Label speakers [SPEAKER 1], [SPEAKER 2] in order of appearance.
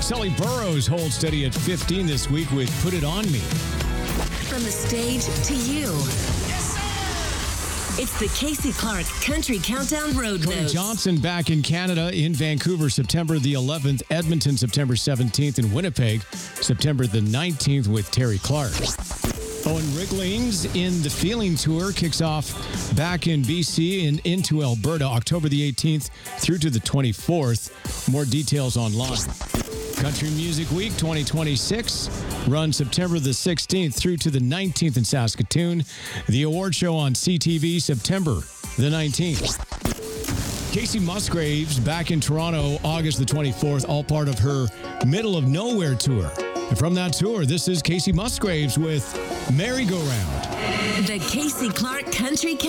[SPEAKER 1] Sully Burrows holds steady at 15 this week with Put It On Me.
[SPEAKER 2] From the stage to you. Yes, sir! It's the Casey Clark Country Countdown Road
[SPEAKER 1] Cody
[SPEAKER 2] Notes.
[SPEAKER 1] Johnson back in Canada, in Vancouver, September the 11th. Edmonton, September 17th. And Winnipeg, September the 19th with Terry Clark. Owen Riglings in the Feeling Tour kicks off back in BC and into Alberta, October the 18th through to the 24th. More details online. Country Music Week 2026 runs September the 16th through to the 19th in Saskatoon. The award show on CTV, September the 19th. Casey Musgraves back in Toronto, August the 24th, all part of her Middle of Nowhere tour. And from that tour, this is Casey Musgraves with Merry Go Round.
[SPEAKER 2] The Casey Clark Country